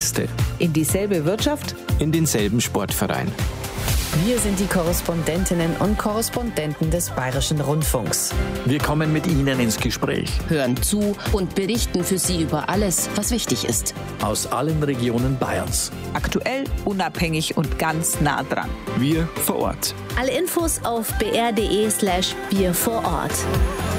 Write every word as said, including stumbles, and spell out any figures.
Ärzte. In dieselbe Wirtschaft? In denselben Sportverein. Wir sind die Korrespondentinnen und Korrespondenten des Bayerischen Rundfunks. Wir kommen mit Ihnen ins Gespräch. Hören zu und berichten für Sie über alles, was wichtig ist. Aus allen Regionen Bayerns. Aktuell, unabhängig und ganz nah dran. Wir vor Ort. Alle Infos auf b r punkt d e slash wir vor Ort.